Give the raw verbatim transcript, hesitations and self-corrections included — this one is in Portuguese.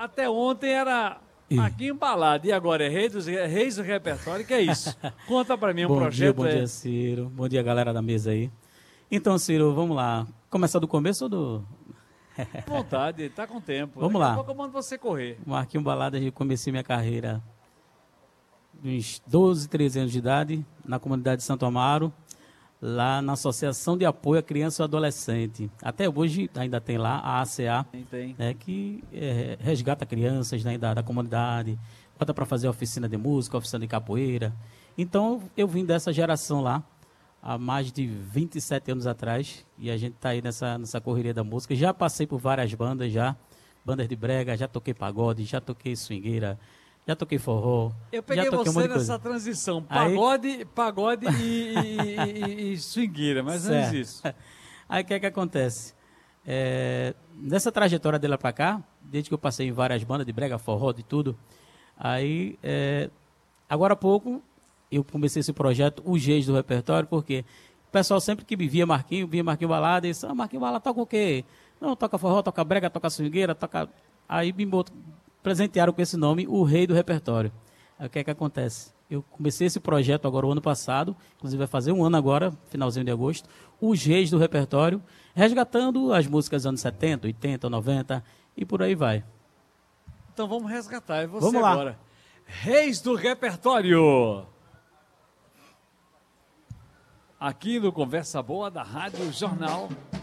até ontem era Marquinho Balada, e agora é Rei dos, Reis do Repertório, que é isso? Conta pra mim um bom projeto. Dia, bom é... dia, Ciro. Bom dia, galera da mesa aí. Então, Ciro, vamos lá. Começar do começo ou do... Vontade, tá com tempo. Vamos Daqui lá. a pouco eu mando você correr. Marquinho Balada, eu comecei minha carreira uns doze, treze anos de idade, na comunidade de Santo Amaro, lá na Associação de Apoio à Criança e Adolescente. Até hoje ainda tem lá a ACA, Tem, tem. né, que é, resgata crianças, né, da, da comunidade, bota para fazer oficina de música, oficina de capoeira. Então eu vim dessa geração lá, há mais de vinte e sete anos atrás, e a gente está aí nessa, nessa correria da música. Já passei por várias bandas já, bandas de brega, já toquei pagode, já toquei swingueira, já toquei forró. Eu peguei já toquei você um monte de nessa coisa. transição, Aí- pagode, pagode e, e, e, e swingueira, mas antes Certo. disso. Aí o que é que acontece? É, nessa trajetória dele para cá, desde que eu passei em várias bandas de brega, forró, de tudo, aí, é, agora há pouco, eu comecei esse projeto, os Reis do Repertório, porque o pessoal sempre que me via Marquinho, via Marquinho Balada, e disse, ah, Marquinho Balada toca o quê? Não, toca forró, toca brega, toca swingueira, toca... Aí me bot- presentearam com esse nome, o Rei do Repertório. Aí o que é que acontece? Eu comecei esse projeto agora o ano passado, inclusive vai fazer um ano agora, finalzinho de agosto, os Reis do Repertório, resgatando as músicas dos anos setenta, oitenta, noventa e por aí vai. Então vamos resgatar, é você Vamos lá. agora. Reis do Repertório. Aqui no Conversa Boa da Rádio Jornal.